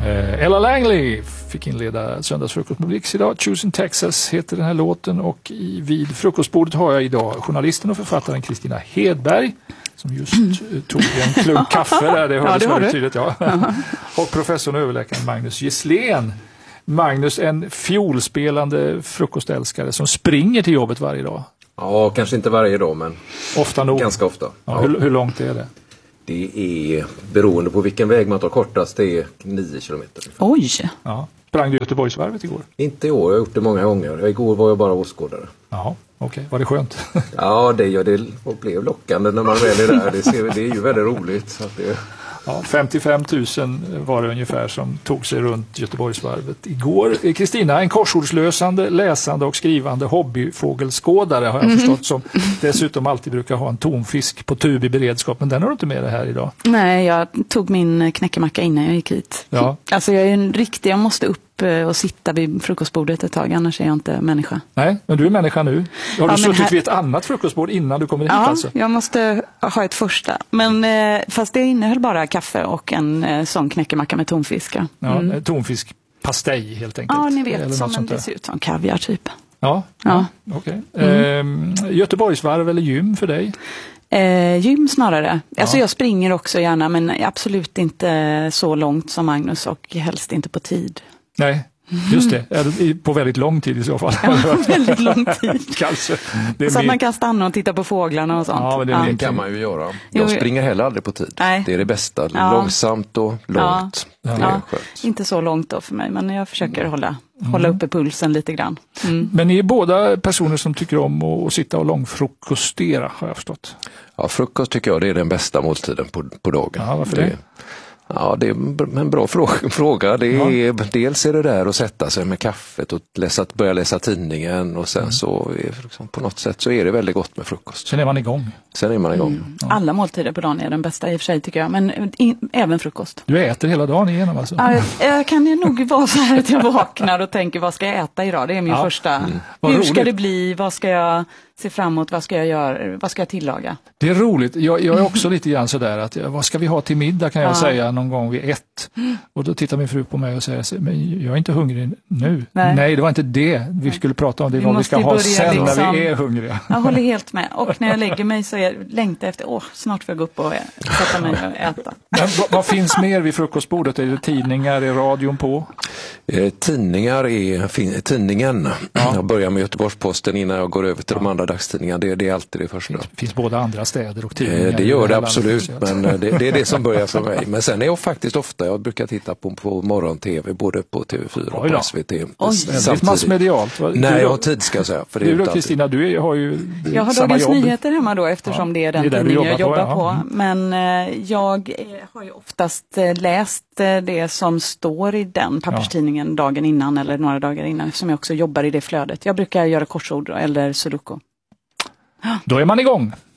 Ella Langley fick inleda söndagsfrukost med Blix idag. Choosing Texas heter den här låten, och vid frukostbordet har jag idag journalisten och författaren Kristina Hedberg som just tog en klunk kaffe där, det hördes väldigt tydligt. Ja. Och professorn och överläkaren Magnus Gisslén. Magnus, en fiolspelande frukostälskare som springer till jobbet varje dag. Ja, kanske inte varje dag, men ofta nog. Ganska ofta. Ja. Hur långt är det? Det är beroende på vilken väg man tar kortast, det är 9 kilometer. Oj! Ja. Sprang du Göteborgsvarvet igår? Inte i år, jag har gjort det många gånger. Igår var jag bara åskådare. Ja, okej. Var det skönt? Ja, det blev lockande när man väl är där. Det är ju väldigt roligt. Så att det... Ja, 55 000 var det ungefär som tog sig runt Göteborgsvarvet igår. Kristina, en korsordslösande, läsande och skrivande hobbyfågelskådare har jag förstått, som dessutom alltid brukar ha en tonfisk på tub i beredskap, men den har du inte med dig här idag. Nej, jag tog min knäckemacka innan jag gick hit. Ja. Alltså jag måste upp och sitta vid frukostbordet ett tag, annars är jag inte människa. Nej, men du är människa nu. Har du suttit vid ett annat frukostbord innan du kommer hit alltså? Ja, jag måste ha ett första. Men fast det innehöll bara kaffe och en sån knäckemacka med tonfisk. Ja, tonfiskpastej helt enkelt. Ja, ni vet, det ser ut som kaviar typ. Ja. Okej. Göteborgsvarv eller gym för dig? Gym snarare. Alltså jag springer också gärna, men absolut inte så långt som Magnus, och helst inte på tid. Nej, just det. På väldigt lång tid i så fall. Ja, väldigt lång tid. Kanske. Så att man kan stanna och titta på fåglarna och sånt. Ja, men det kan man ju göra. Jag springer heller aldrig på tid. Nej. Det är det bästa. Långsamt och långt. Ja, inte så långt då för mig, men jag försöker hålla uppe pulsen lite grann. Men ni är båda personer som tycker om att sitta och långfrukostera, har jag förstått. Ja, frukost tycker jag det är den bästa måltiden på dagen. Ja, varför det? Ja, det är en bra fråga. Dels är det där att sätta sig med kaffet och börja läsa tidningen, och sen så liksom, på något sätt så är det väldigt gott med frukost. Sen är man igång. Ja. Alla måltider på dagen är den bästa i och för sig tycker jag, men även frukost. Du äter hela dagen igenom alltså? Ja, jag kan ju nog vara så här att jag vaknar och tänker, vad ska jag äta idag? Det är min första. Hur ska det bli? Vad ska jag se framåt? Vad ska jag göra? Vad ska jag tillaga? Det är roligt. Jag är också lite grann sådär att vad ska vi ha till middag, kan jag säga någon gång vid 1. Och då tittar min fru på mig och säger, men jag är inte hungrig nu. Nej, det var inte det vi skulle prata om. Det är vad vi ska ha sen när vi är hungriga. Jag håller helt med. Och när jag lägger mig så längtar efter, snart får jag gå upp och sätta mig och äta. Men vad finns mer vid frukostbordet? Är det tidningar, är radion på? Tidningen. Jag börjar med Göteborgs-Posten innan jag går över till de andra dagstidningarna. Det är alltid det första. Finns både andra städer och tidningar? Det gör det absolut, men det är det som börjar för mig. Men sen är jag faktiskt ofta, jag brukar titta på morgon-tv, både på TV4 och på SVT. Samtidigt. Massmedialt? Nej, jag har tid ska jag säga. För det du då, Kristina, du har ju jag har Dagens Nyheter hemma då, eftersom det är den tidningen jag jobbar på. Men jag har ju oftast läst det som står i den papperstidningen dagen innan eller några dagar innan, eftersom jag också jobbar i det flödet. Jag brukar göra korsord eller sudoku. Då är man igång.